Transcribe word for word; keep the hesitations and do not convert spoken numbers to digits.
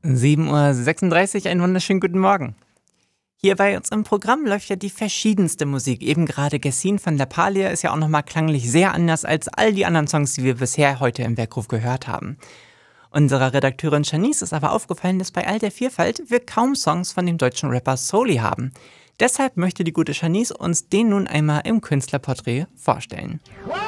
sieben Uhr sechsunddreißig, einen wunderschönen guten Morgen. Hier bei uns im Programm läuft ja die verschiedenste Musik. Eben gerade Gessin von Lappalia ist ja auch nochmal klanglich sehr anders als all die anderen Songs, die wir bisher heute im Weckruf gehört haben. Unserer Redakteurin Shanice ist aber aufgefallen, dass bei all der Vielfalt wir kaum Songs von dem deutschen Rapper Soly haben. Deshalb möchte die gute Shanice uns den nun einmal im Künstlerporträt vorstellen. Wow!